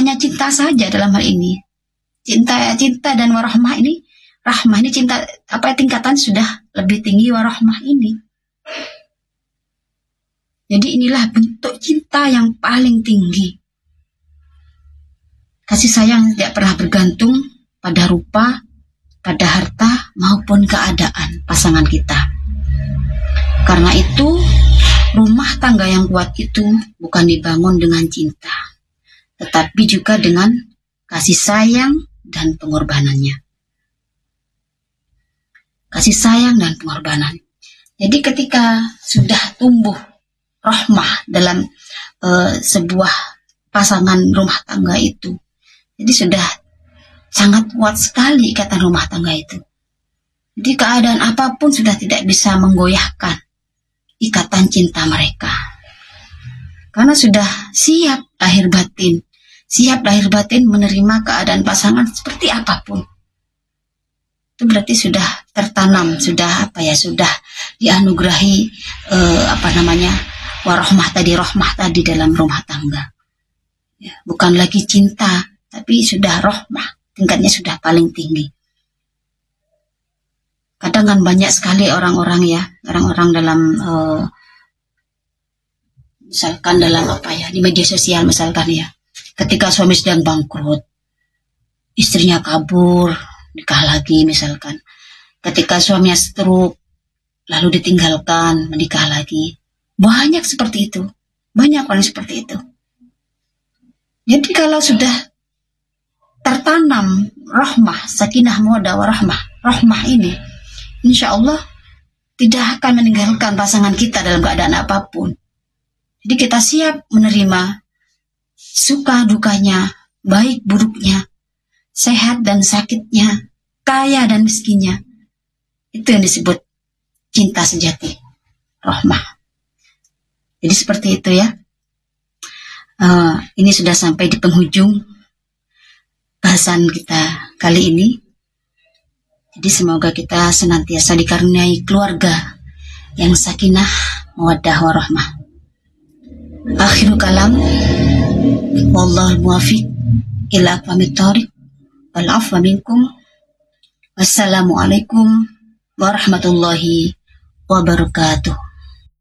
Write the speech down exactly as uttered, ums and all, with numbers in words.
hanya cinta saja dalam hal ini. Cinta cinta dan warahmah ini, rahmah ini cinta apa tingkatan sudah lebih tinggi warahmah ini. Jadi inilah bentuk cinta yang paling tinggi. Kasih sayang tidak pernah bergantung pada rupa, pada harta maupun keadaan pasangan kita. Karena itu, rumah tangga yang kuat itu bukan dibangun dengan cinta, tetapi juga dengan kasih sayang dan pengorbanannya. Kasih sayang dan pengorbanan. Jadi ketika sudah tumbuh rahmah dalam uh, sebuah pasangan rumah tangga itu, jadi sudah sangat kuat sekali ikatan rumah tangga itu. Jadi keadaan apapun sudah tidak bisa menggoyahkan ikatan cinta mereka. Karena sudah siap lahir batin. Siap lahir batin menerima keadaan pasangan seperti apapun. Itu berarti sudah tertanam, sudah apa ya, sudah dianugerahi eh, apa namanya, warahmah tadi, rahmah tadi dalam rumah tangga. Ya, bukan lagi cinta, tapi sudah rahmah, tingkatnya sudah paling tinggi. Kadang kan banyak sekali orang-orang ya, orang-orang dalam uh, misalkan dalam apa ya, di media sosial misalkan ya, ketika suami sedang bangkrut, istrinya kabur, nikah lagi misalkan. Ketika suaminya stroke, lalu ditinggalkan, menikah lagi. Banyak seperti itu, banyak orang seperti itu. Jadi kalau sudah tertanam rahmah, sakinah, mawaddah warahmah, rahmah ini, insya Allah tidak akan meninggalkan pasangan kita dalam keadaan apapun. Jadi kita siap menerima suka dukanya, baik buruknya, sehat dan sakitnya, kaya dan miskinnya. Itu yang disebut cinta sejati, rahmah. Jadi seperti itu ya. Uh, ini sudah sampai di penghujung bahasan kita kali ini. Jadi semoga kita senantiasa dikaruniai keluarga yang sakinah, mawaddah warahmah. Akhiru kalam, wallahul muwaffiq ila aqwamit thoriq, wal afwa minkum. Wassalamualaikum warahmatullahi wabarakatuh.